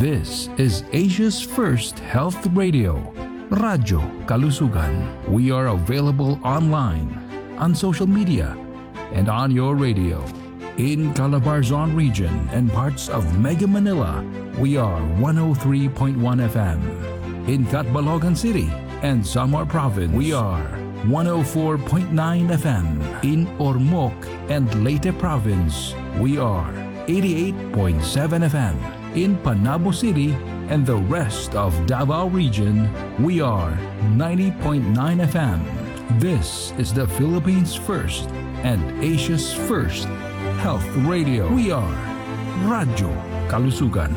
This is Asia's first health radio, Radyo Kalusugan. We are available online, on social media, and on your radio. In Calabarzon region and parts of Mega Manila, we are 103.1 FM. In Catbalogan City and Samar Province, we are 104.9 FM. In Ormoc and Leyte Province, we are 88.7 FM. In Panabo City and the rest of Davao region, we are 90.9 FM. This is the Philippines' first and Asia's first health radio. We are Radyo Kalusugan.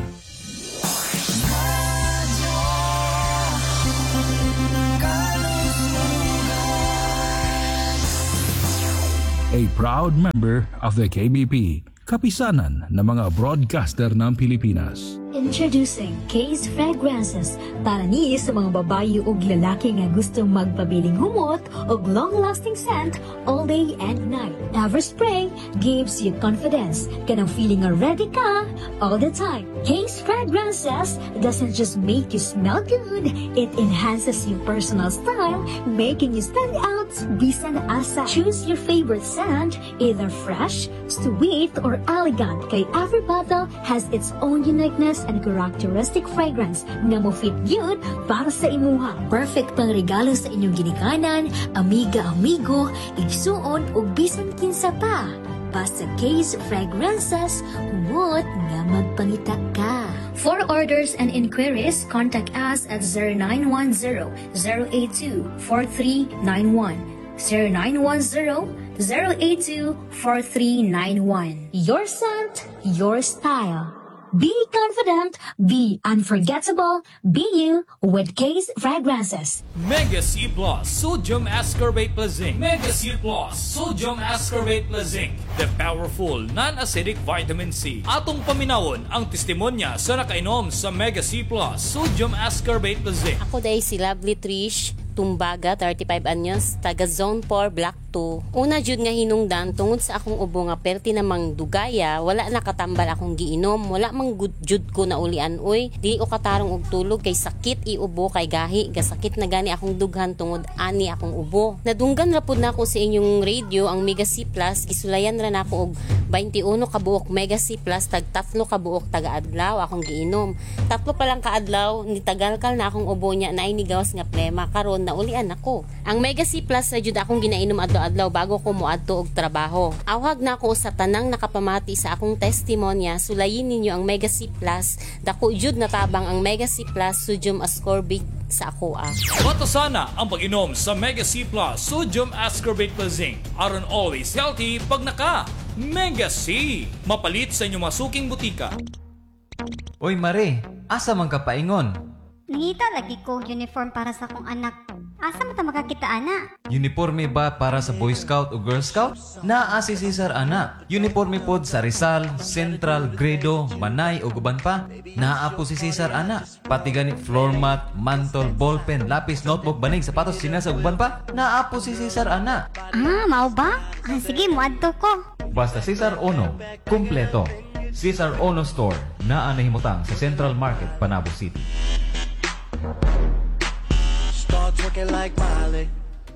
A proud member of the KBP, kapisanan ng mga broadcaster ng Pilipinas. Introducing Case Fragrances para ni sa mga babae ug lalaki nga gustong magpabiling humot ug long-lasting scent all day and night. Everspray gives you confidence. Kanang feeling nga ready ka all the time. Case Fragrances doesn't just make you smell good, it enhances your personal style, making you stand out bisan asa. Choose your favorite scent, either fresh, sweet, or elegant, kay every bottle has its own uniqueness and characteristic fragrance nga mo fit yun para sa imuha. Perfect pang regalo sa inyong ginikanan, amiga-amigo, igsuon o bisan kinsa pa. Basta Case Fragrances, humot nga magpangita ka. For orders and inquiries, contact us at 0910-082-4391. 0910-082-4391. Your scent, your style. Be confident, be unforgettable, be you with Case Fragrances. Mega C Plus Sodium Ascorbate Plus Zinc. Mega C Plus Sodium Ascorbate Plus Zinc. The powerful non-acidic vitamin C. Atong paminawon ang testimonya sa nakainom sa Mega C Plus Sodium Ascorbate Plus Zinc. Ako day si Lovely Trish Tumbaga, 35 anyos, taga Zone 4, Block 2. Una jud nga hinungdan tungod sa akong ubo nga perti namang dugaya, wala nakatambal akong giinom, wala mang jud ko na ulian oy. Dili ko katarong og tulog kay sakit iubo kay gahi, gasakit na gani akong dughan tungod ani akong ubo. Nadunggan ra pud nako sa inyong radio ang Mega C Plus, gisulayan ra nako og 21 ka buok Mega C Plus tag 3 ka buok taga adlaw akong giinom. 3 pa lang ka adlaw ni tagalkal na akong ubo nya naay nigawas nga plema karon naulian ako. Ang Mega C Plus sa jud akong ginainom adlaw-adlaw bago ko moadto og trabaho. Awhag na ako sa tanang nakapamati sa akong testimonya, sulayin ninyo ang Mega C Plus. Dako jud natabang ang Mega C Plus Sodium Ascorbate sa ako Batasana ang pag-inom sa Mega C Plus Sodium Ascorbate Plus Zinc. Aron always healthy pag naka Mega C. Mapalit sa inyong masuking butika. Oy Mare, asa man ka paingon? Nangita lagi ko uniform para sa akong anak. Asa mo ta makakita ana? Uniforme ba para sa Boy Scout o Girl Scout? Naa si Cesar ana. Uniforme pod sa Rizal, Central, Gredo, Manay o guban pa. Naa po si Cesar ana. Pati gani floor mat, mantle, ballpen, lapis, notebook, banig, sapatos, sinas o guban pa. Naa po si Cesar ana. Mao ba? Sige, muadto ko. Basta Cesar Ono, kumpleto. Cesar Ono Store, naa nahimutang sa Central Market, Panabo City. Start twerking like Miley.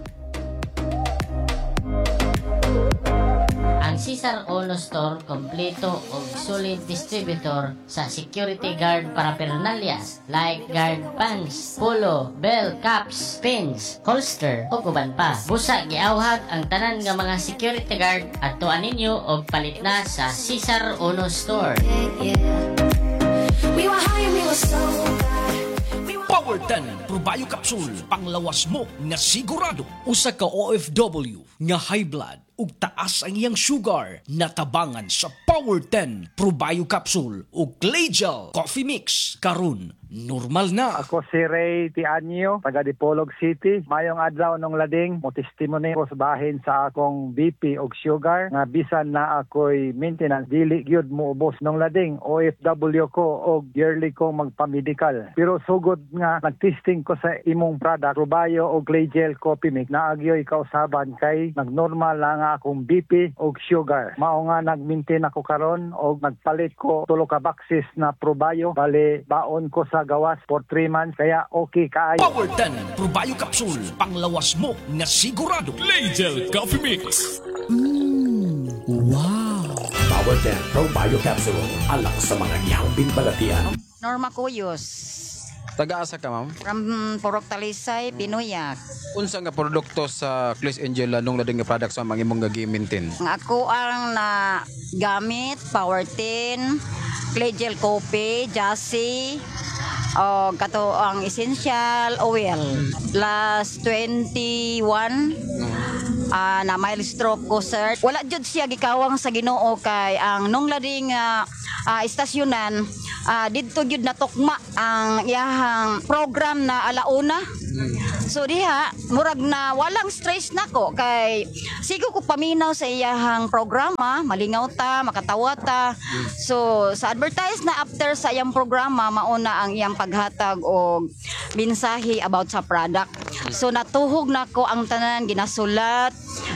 Ang Cesar Ono Store kompleto og solid distributor sa security guard paraphernalias like guard pants, polo, bell, caps, pins, holster ug uban pa. Busa giawhag ang tanan nga mga security guard adtuan ninyo og palit na sa Cesar Ono Store. We were high and we were so Power 10 Probayo Capsule, panglawas mo nga sigurado. Usa ka OFW nga high blood ug taas ang iyang sugar, natabangan sa Power 10 Probayo Capsule ug Clay Gel Coffee Mix karon normal na. Ako si Ray Tianyo, taga Dipolog City. Mayong adlaw nung lading, mo testimony ko sa bahin sa akong BP og sugar nga bisan na ako'y maintenance dili gyud mo ubos nung lading. OFW ko og yearly ko magpa-medical. Pero sugod nga nagtesting ko sa imong product, Rubayo og Clay Gel Coffee Mix, naagyoy kausaban kay nagnormal lang akong BP og sugar. Mao nga nag-maintain ako karon og nagpalit ko 3 ka boxes na Probayo. Bali baon ko sa gawas for 3 months kaya okay kaayo. Power 10 Probayo Capsule, panglawas mo nga sigurado. Clay Gel Coffee Mix. Power 10 Probayo Capsule, alak sa mga nyambing balatian. Norma Cuyos, Taga-asa ka, ma'am? from Purok Talisay, Pinuyak. Unsa nga produkto sa Clay Angel nung lading nga product sa mga imong gagi-maintain? Ako ang na gamit, Power 10, Clay Gel Coffee, Jassy, o kato ang essential oil. Last 21, na mild stroke ko, sir. Wala jud siya gikawang sa Ginoo kay ang nung lading istasyonan, didto gyud natukma ang iyahang program na alauna. So diha murag na walang stress nako kay sigo ko paminaw sa iyahang programa, malingaw ta, makatawa ta. So sa advertise na after sa iyang programa mauna ang iyang paghatag og mensahe about sa product. So natuhog nako ang tanan, ginasulat,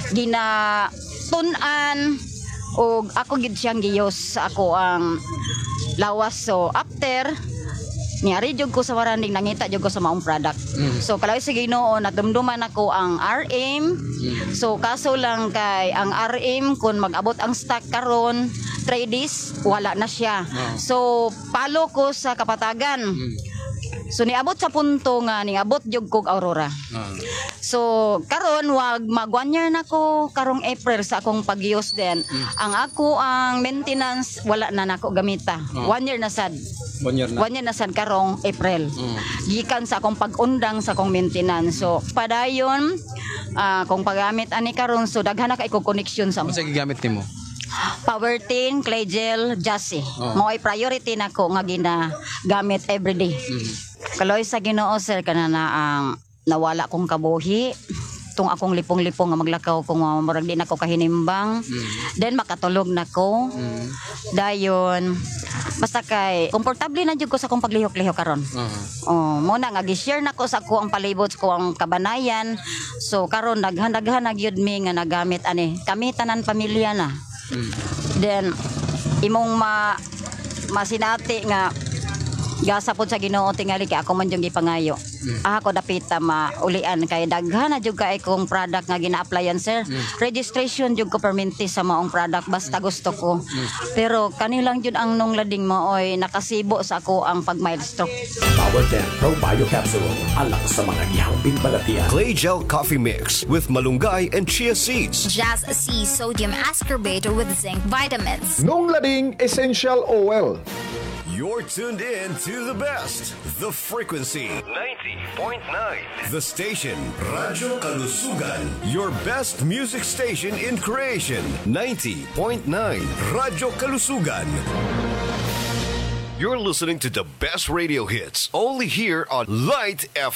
ginatunan og ako gid siyang giyos sa ako ang lawas. So after niyari jud ko sa waranding, nangita jud ko sa maong product. So kalaway sa Ginoo nadumduman ako ang RM. So kaso lang kay ang RM kun mag-abot ang stock karon 3 days wala na siya. So palo ko sa kapatagan. So niabot sa punto nga niabot jud kog Aurora. So karon wag mag 1 year na ko karong April sa akong pag-use din. Ang ako ang maintenance wala na nako gamita. 1 year na sad. 1 year na. 1 year na sad karong April. Gikan sa akong pag-undang sa akong maintenance. So padayon kung paggamit ani karon so daghan na kay ko connection sa Unsa gigamit nimo? Power 10, Clay Gel, Jassy. Mo ay priority nako nga ginagamit everyday. Kaloy sa Ginoo, sir, kanana ang nawala kong kabuhi. Tung akong lipong-lipong nga maglakaw kung murag di nako kahinimbang. Then makatulog nako. Dayon basta kay komportable na jud ko sa akong paglihok-lihok karon. Mo na nga gi-share nako sa ako ang palibot ko ang kabanayan. So karon daghan-daghan na gyud mi nga nagamit ani. Kami tanan pamilya na. Then imong masinati nga gasa pod sa Ginoo tingali kay ako man jud gipangayo. Ako dapita maulian kay daghan na jud kay kong product nga gina-applyan, sir. Registration jud ko perminti sa maong product basta gusto ko. Pero kanilang jud ang nung lading mo oy nakasibo sa ako ang pag-mild stroke. Power 10 Probayo Capsule, alak sa mga nyambing balatian. Clay Gel Coffee Mix with malunggay and chia seeds. Jazz C sodium ascorbate with zinc vitamins. Nung lading essential oil. You're tuned in to the best, the frequency 90.9, the station Radyo Kalusugan, your best music station in creation 90.9 Radyo Kalusugan. You're listening to the best radio hits only here on Light FM.